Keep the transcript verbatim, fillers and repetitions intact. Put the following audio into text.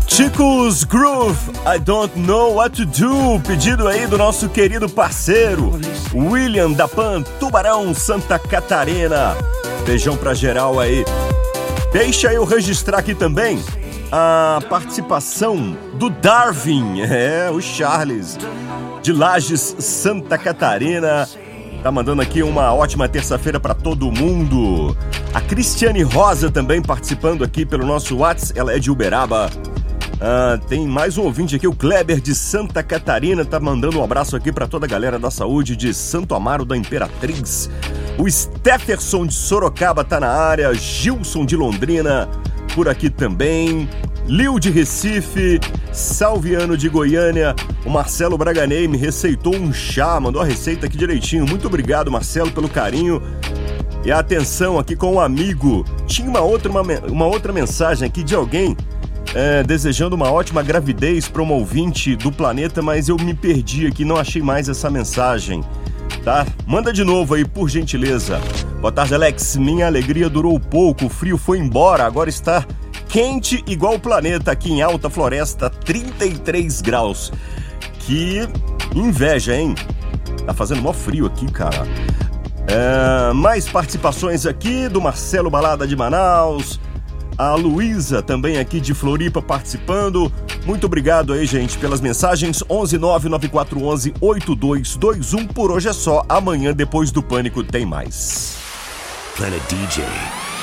Chico's Groove, I Don't Know What To Do, pedido aí do nosso querido parceiro William da Pan, Tubarão, Santa Catarina. Beijão pra geral aí. Deixa eu registrar aqui também a participação do Darwin, é, o Charles, de Lages, Santa Catarina. Tá mandando aqui uma ótima terça-feira pra todo mundo. A Cristiane Rosa também participando aqui pelo nosso WhatsApp, ela é de Uberaba. Ah, tem mais um ouvinte aqui, o Kleber de Santa Catarina, tá mandando um abraço aqui pra toda a galera da saúde de Santo Amaro da Imperatriz. O Stefferson de Sorocaba tá na área, Gilson de Londrina por aqui também, Lil de Recife, Salviano de Goiânia, o Marcelo Braganei me receitou um chá, mandou a receita aqui direitinho. Muito obrigado, Marcelo, pelo carinho e a atenção aqui com o amigo. Tinha uma outra, uma, uma outra mensagem aqui de alguém É, desejando uma ótima gravidez para uma ouvinte do planeta, mas eu me perdi aqui, não achei mais essa mensagem, tá? Manda de novo aí, por gentileza. Boa tarde, Alex. Minha alegria durou pouco, o frio foi embora, agora está quente igual o planeta aqui em Alta Floresta, trinta e três graus. Que inveja, hein? Tá fazendo mó frio aqui, cara. É, mais participações aqui do Marcelo Balada de Manaus, a Luísa também aqui de Floripa participando. Muito obrigado aí, gente, pelas mensagens. onze nove nove quatro um um oito dois dois um. Por hoje é só. Amanhã, depois do Pânico, tem mais. Planet D J